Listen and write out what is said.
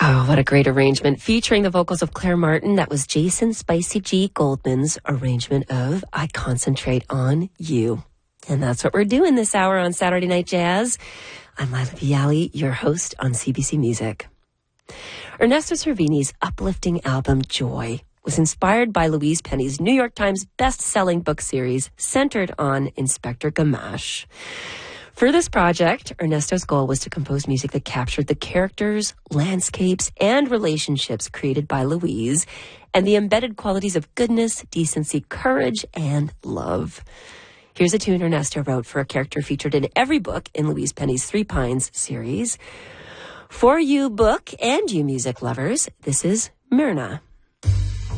Oh, what a great arrangement. Featuring the vocals of Claire Martin, that was Jason Spicy G. Goldman's arrangement of I Concentrate on You. And that's what we're doing this hour on Saturday Night Jazz. I'm Lila Bialy, your host on CBC Music. Ernesto Cervini's uplifting album, Joy, was inspired by Louise Penny's New York Times best-selling book series centered on Inspector Gamache. For this project, Ernesto's goal was to compose music that captured the characters, landscapes, and relationships created by Louise, and the embedded qualities of goodness, decency, courage, and love. Here's a tune Ernesto wrote for a character featured in every book in Louise Penny's Three Pines series. For you book and you music lovers, this is Myrna.